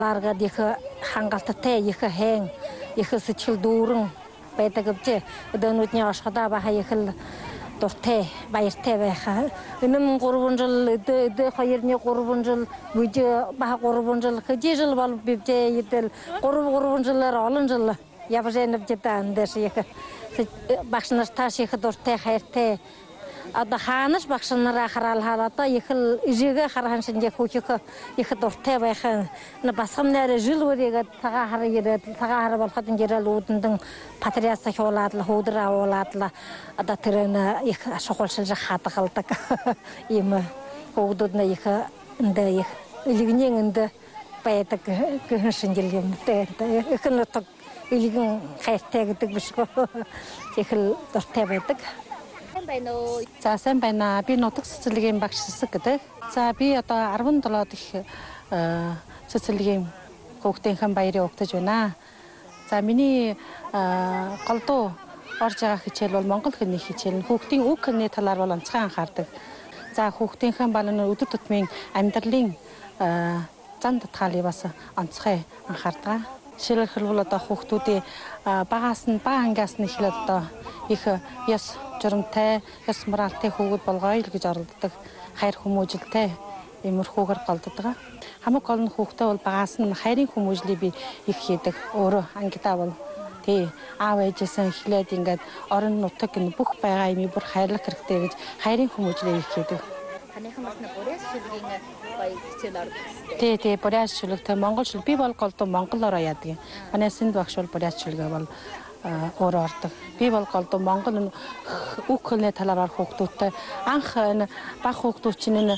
Ларгад их хангалттай их хэн их сэтгэл дүүрэн байдаг гэвч өдөөнүүдний ашгадаа баха их л дуртай баяртай байхаа. Үнэм 3 жил өдөө 2-3 жил бүж баха 3 жил хэдий жил бол бивжээ идэл 3 жилээр олон жил явжэнэв жидан дэш их багш нар тааш их дуртай хайртай. Одоо хаанаш багш нараа хараалахаар одоо их л ижигээ хархан шинжээ хүүхих их дуртай байхаа. Басгамнаар жил үрийгээд тагаа хар ирээд тагаа хар болоход ингээл үүдэн патриас хуулаад л хөөдөр авуулаад л одоо тэрэн их шухалшилж хадгалдаг юм хөөдөд нэ их эндэ их илгний эндэ байдаг гэн шинжил юмтэй их нутаг илгэн хайртай гэдэг биш гоо их л дуртай байдаг. За сайн байна. Би нутаг цэцэрлэгийн багш Сэсэг гэдэг. За би одоо 17 дэх цэцэрлэгийн хүүхдийнхэн баярыг өгтөж байна. За миний голдуу орж байгаа хичээл бол монгол хэлний хичээл. Хүүхдийн үг хэлний талаар бол онцгой анхаардаг. За хүүхдийнхэн балны өдөр тутмын амьдралын зан татгаалыг бас онцгой анхаардаг. Жишээлбэл одоо хүүхдүүдийн багаас нь бага ангиас нь эхлээд одоо их яс журамтай, яс моралтай хүүгүүд болгоё л гэж оролддог. Хайр хүмүүжлтэй иймэрхүүгээр голддог. Хамаг олон хүүхдээ бол багаас нь хайрын хүмүүжлийг би их хийдэг. Өөрөө ангидаа бол тий аав ээжээсээ эхлээд ингээд орон нутаг энэ бүх байгаа юм бүр хайрлах хэрэгтэй гэж хайрын хүмүүжлийг их хийдэг. Таныхан бас бүрээс шүлгийн гоё хичээл ордог. Тий бүрээс шүлэгтэй монгол шүлэг би бол голдуу монголоор яадаг. Манай Сэнд багш бол бүрээс шүлгээ бол өөрөө ордог. Би бол голдуу монгол үг хэлний талаар хүүхдүүдтэй анх энэ баг хүүхдүүд чинь энэ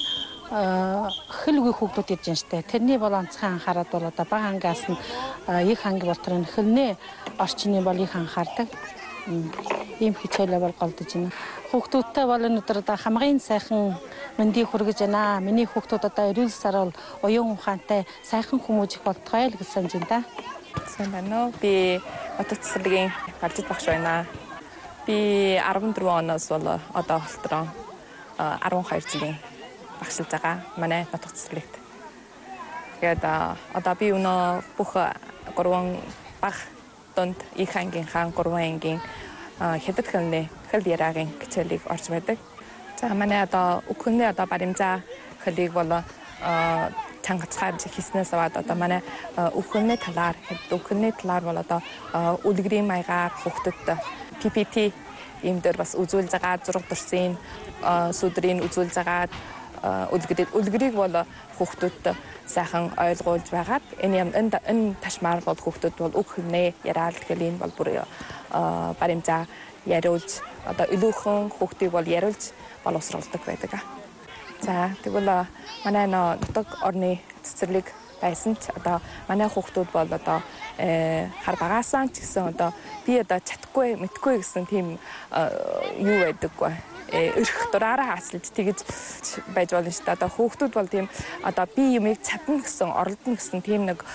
хэл үгүй хүүхдүүд ирж байна штэ. Тэрний бол онцгой анхаарал бол одоо баг ангиас нь их анги болтор энэ хэлний орчны бол их анхаардаг. Ийм хичээлээ бол голдож байна. Хүүхдүүдтэй бол өнөөдөр одоо хамгийн сайхан мэндийг хүргэж байна. Миний хүүхдүүд одоо эрүүл сар бол уян ухаантай сайхан хүмүүжих болтугай л гэж санаж байна. Сайн байна уу? Би нутаг цэцэрлэгийн Балжид багш байна. Би 14 оноос бол одоо холтроо 12 жилийн багшилж байгаа. Манай нутаг цэцэрлэгт. Тэгээд одоо би өнөө бүх 3 баг донд их ангийнхаа 3 ангийн хятад хэлний хэл яриагийн хичээлийг орж байдаг. За манай одоо үг хэлний одоо баримжаа хэлийг бол чангацгаар хийснээс аваад одоо манай үг хэлний талаар бол одоо үлгэрийн маягаар хүүхдүүдтэй PPT ийм дээр бас үзүүлж байгаа зураг дурсын сүдрийг үзүүлж байгаа үлгэрийг бол хүүхдүүдтэй сайхан ойлгуулж байгаад энэ ташмаар бол хүүхдүүд бол үг хэлний яриад гэхэл энэ бол бүр баримжаа яриулж одоо илүүхэн хүүхдийг бол яриулж боловсруулдаг байдаг. За тэгвэл манай нутаг орны цэцэрлэг байсан ч одоо манай хүүхдүүд бол одоо хар багаасаа ч гэсэн одоо би одоо чадахгүй мэдгүй гэсэн тийм юу байдаггүй. Өрх дураараа хаасалж тэгж байж болно шүү дээ. Одоо хүүхдүүд бол тийм одоо би юмыг чадна гэсэн оролдоно гэсэн тийм нэг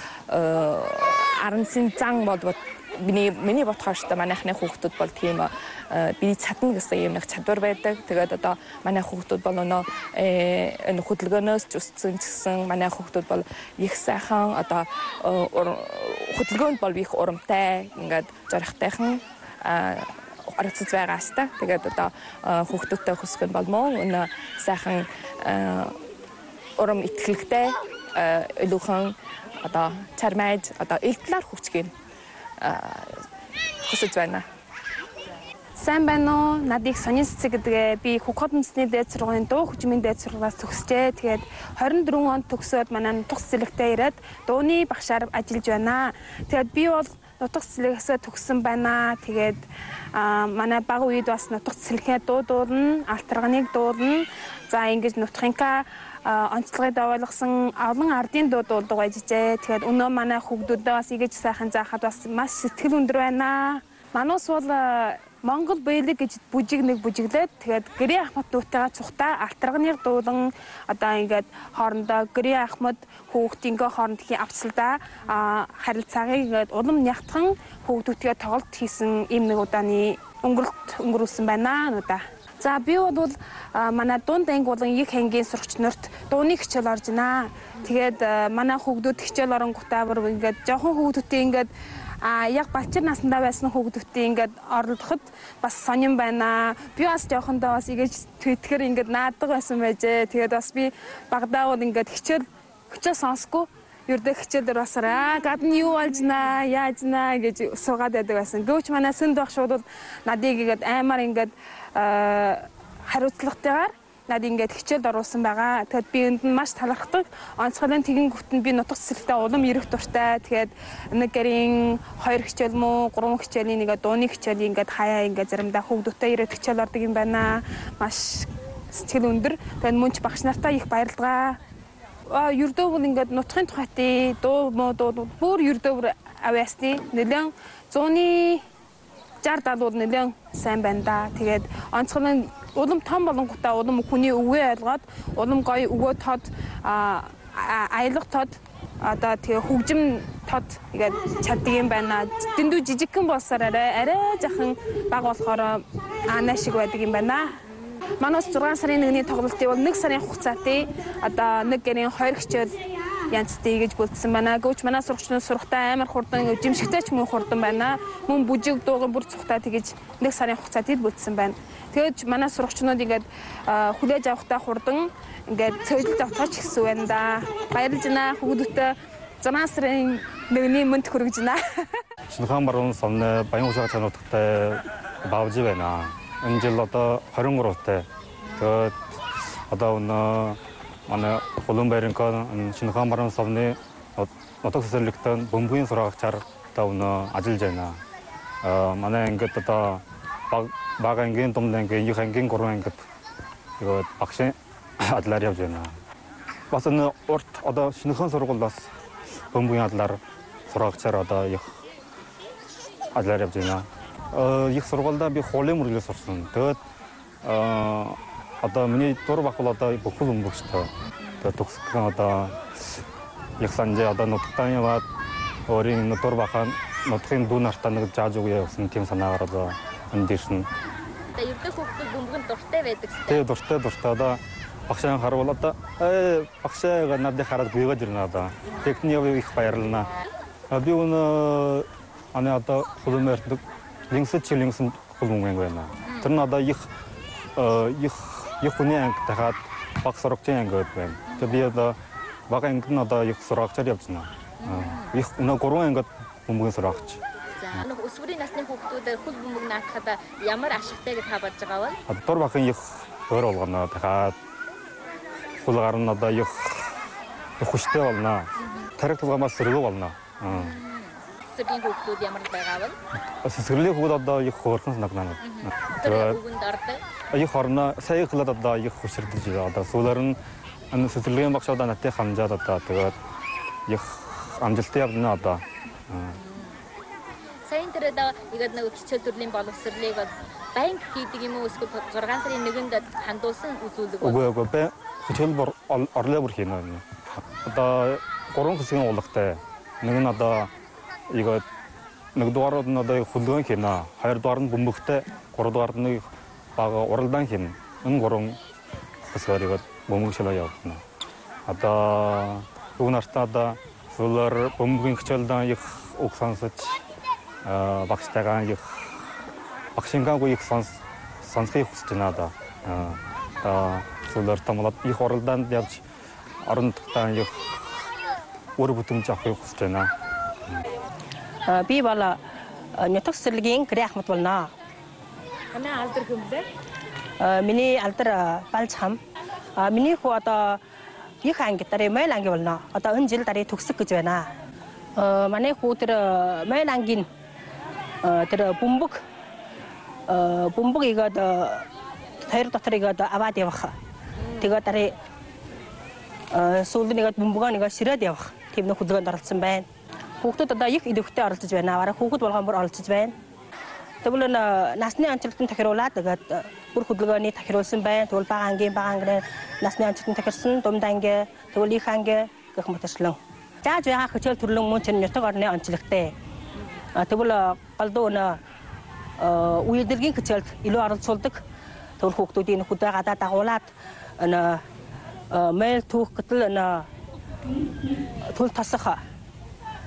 арансын зан бол миний бодохоор шүү дээ. Манайхны хүүхдүүд бол тийм би чадна гэсэн юм нэг чадвар байдаг. Тэгээд одоо манай хүүхдүүд бол энэ хөдөлгөөнөөс ч өссөн гэсэн манай хүүхдүүд бол их сайхан одоо хөдөлгөөнд бол их урамтай ингээд зоригтойхон орцож байгаа шүү дээ. Тэгээд одоо хүүхдүүдтэй хөсгөн болмоо энэ сайхан урам итгэлтэй илүүхэн одоо чармайж одоо элтлэр хүчгэн хүсэж байна. Сайн байна уу? Надыг Сонин Сэсэг гэдэг. Би Хөгхот үндэсний дээд сургуулийн дуу хөгжмийн дээд сургуулиас төгсчээ. Тэгээд 24 онд төгсөөд манай нутаг цэцэрлэгтээ ирээд дууны багшаар ажиллаж байна. Тэгээд би бол нутаг цэцэрлэгээс төгссөн байна. Тэгээд манай бага үед бас нутаг цэцэрлэгээ дуу дуулна, алтарганыг дуулна. За ингэж нутгынхаа онцлогыг ойлгосон олон ардын дуу дуулдаг байжээ. Тэгээд өнөө манай хүүхдүүдээ бас ингэж сайхан заахад бас маш сэтгэл өндөр байна. Манус бол Монгол биелэг гэж бүжиглээд тэгээд Гэрээ Ахмад дуутай цухтаа алтарганыг дуулан одоо ингээд хоорондоо Гэрээ Ахмад хүүхдийнхээ хооронд хий авцалдаа харилцаагийг ингээд улам нягтхан хүүхдүүдтэй тоглолт хийсэн ийм нэг удааны өнгөрүүлсэн байна нуудаа. За би бол манай дунд анги болон их ангийн сурагч нарт дууны хичээл орж байна. Тэгээд манай хүүхдүүд хичээл оронгуудаа бүр ингээд жоохон хүүхдүүдтэй ингээд яг балчир насндаа байсан хүүхдүүдтэй ингээд оролдоход бас сонирн байна. Би бас жоохондоо бас игэж твитгэр ингээд наадаг байсан байжээ. Тэгээд бас би багадаа бол ингээд хичээл сонсгүй ердөө хичээл дээр басараа гадна юу болж наа яаж наа гэж суугаад байдаг байсан. Гэвч манай сүнд багш бол надыг ингээд аймаар ингээд хариуцлагатайгаар над ингээд хичээлд оруулсан байгаа. Тэгэхээр би энд нь маш талархдаг. Онцгойлон тэгэнгүүт нь би нутаг цэцэрлэгтээ улам ирэх дуртай. Тэгээд нэг гэрийн 2 хичээл мөн 3 хичээлийн нэгэ дууны хичээл ингээд хаяа ингээд заримдаа хүүхдүүдтэй ирээд хичээл ордог юм байна. Маш сэтгэл өндөр. Тэгээд мөнч багш нартай их баярлалаа. Ердөө бол ингээд нутгийн тухайтай дуу бүр ердөө бүр авьяасны нэлээд 160-70 бол нэлээд сайн байна да. Тэгээд онцгойлон улам том болонгуудаа улам хүний өвөө ойлгоод улам гоё өвөө тод аялга тод одоо тэгээ хөгжим тод ингээд чаддаг юм байна. Дэндүү жижигхэн болсоор арай жахан баг болохоор аанаа шиг байдаг юм байна. Манайс 6 сарын 1-ний тоглолтын бол 1 сарын хугацаатай одоо нэг гэрийн 2 хичээл янзтай гэж бүрдсэн байна. Гэвч манай сурагчнууд сурахтаа амар хурдан жимшигтэй ч мөн хурдан байна. Мөн бүжиг дууган бүр цухтаа тэгэж 1 сарын хугацаатай бүрдсэн байна. Тэгэж манай сурагчнууд ингээд хүлээж авахтаа хурдан ингээд цөөлж авах ч гэсэн байна да. Баярлж байна хүүхдүүтээ 6 сарын 1-ний мөнт хүргэж байна. Шинэхан баруун сумны баян усаа чанартай баавж байна. Энэ жил одоо 23-тай. Тэгээд одоо манай Улаанбаатарын Шинэхан баруун сумны нутаг цэцэрлэгтэн бөмбөгийн сургагчаар одоо ажиллаж байна. Манай ингээд одоо баг ангийн, дунд ангийн, их ангийн, 3 ангид тэгээд багшийн адлаар явж байна. Бас энэ урт одоо Шинэхан сургуулиас бөмбөгийн адлаар сургагчаар одоо их адлаар явж байна. Их сургуульдаа би хуулийн мөрөглөө сурсан. Тэгээд одоо миний дур бах бол одоо бүхэл бөмбөгчтэй. Тэгээд төгсгөн одоо их санжээ одоо нутагтаа яваад өөрийн дур бахаа нутгийн дүү нартаа нэг зааж өгье гэсэн тийм санаагаар одоо эндэрсэн. Одоо ердөө хүүхдүүд бөмбөгийн дуртай байдаг шүү дээ. Тэгээд дуртай одоо багшаа харвал одоо багшаа надад хараад гүйгээд ирнэ одоо. Техник их баярлана. Би өнөө одоо Улаанбаатарт лингсэн бөмбөг байна. Тэр нь одоо их хүний анги дахиад баг сурагчийн анги байна. Тэгээд би одоо баг анги нь одоо их сурагчаар явж байна. Их 3 ангид бөмбөгийн сурагч. За өсвөрийн насны хүүхдүүд хөл бөмбөг наатахад ямар ашигтай гэж та бодож байгаа вэ? Дур бахын их өөр болгоно. Дахиад хулгаар нь одоо их хүчтэй болно. Тарих тулгамаас сэргүү болно. Сэсгэрлийн хүүхдүүд ямар байгаа вэ? Сэсгэрлийн хүүхдүүд одоо их хөөрхөн санагдана. Тэр үгэнд ордог. Их орно сая хөлөд одоо их хүчрдэж байгаа. Одоо сүүлээр нь сэсгэрлийн багшаа надтай хамжаад одоо тэгээд их амжилттай явна одоо. Сайн тэр одоо игээд нэг хичээл төрлийн боловсролыг банк хийдэг юм уу эсвэл 6 сарын 1-нд хандуулсан үзүүлэг байна. Үгүй хичээл орлоо бүр хийнэ. Одоо 3 хэсгийн уулгатай. Нэг нь одоо игээд нэг дугаарууд нь одоо хөлгөөн хийнэ. 2 дугаар нь бөмбөгтэй, 3 дугаар нь бага уралдаан хийнэ. Энэ 3 хэсгээр игээд бөмбөг шилээ явуулна. Одоо дүү нартаа одоо сүүлээр бөмбөгийн хичээлдээ их үг сонсож багштайгаа их багшингаагүй их сонсхийг хүсэж байна одоо. Сүүлээр томлоод их уралдаанд явж орон нутгатаа их өөр бүтэмж авахыг хүсэж байна. Би бол нутаг цэцэрлэгийн Гэрээ Ахмад болно. Манай алдар хүмлээ. Миний алдар Балчхам. Миний хүү одоо их анги дараа Мойл анги болно. Одоо энэ жил дараа төгсөх гэж байна. Манай хүү тэр Мойл ангийн тэр бөмбөг игээд хоёр дотор игээд аваад явах. Тэгээд дараа сүүлд нэгэд бөмбөгөө нэгэ ширээд явах. Тийм нэг хөдөлгөөнд оролцсон байна. Хүүхдүүд одоо их идэвхтэй оролцож байна. Бараг хүүхэд болгоом бүр оролцож байна. Тэгвэл насны онцлогтод тахируулаад тэгээд бүр хөдөлгөөний тахируулсан байна. Тэгвэл бага ангийн насны онцлогтод тахирсан, дунд анги, тэгвэл их анги гэх мэтчлэн. Зааж байгаа хичээл төрлөн мөн чинь нутаг орны онцлогтой. Тэгвэл голдуу үйлдвэрийн хичээлд илүү оролцуулдаг. Тэгвэл хүүхдүүдийн хөдөө гадаа дагуулад мэйл түүх гэтэл төл тасах